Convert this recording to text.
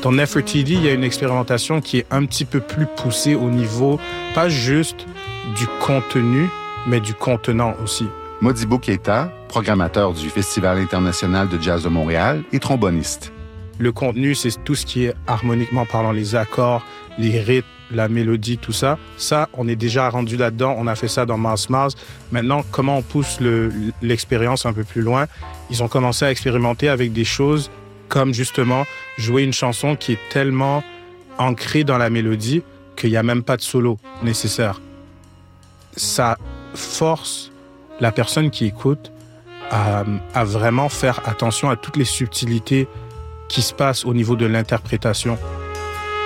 Dans Nefertiti, il y a une expérimentation qui est un petit peu plus poussée au niveau, pas juste du contenu, mais du contenant aussi. Modibo Keita, programmateur du Festival international de jazz de Montréal et tromboniste. Le contenu, c'est tout ce qui est harmoniquement parlant, les accords, les rythmes, la mélodie, tout ça. Ça, on est déjà rendu là-dedans. On a fait ça dans Mars Mars. Maintenant, comment on pousse l'expérience un peu plus loin? Ils ont commencé à expérimenter avec des choses comme justement jouer une chanson qui est tellement ancrée dans la mélodie qu'il n'y a même pas de solo nécessaire. Ça force la personne qui écoute à vraiment faire attention à toutes les subtilités qui se passent au niveau de l'interprétation.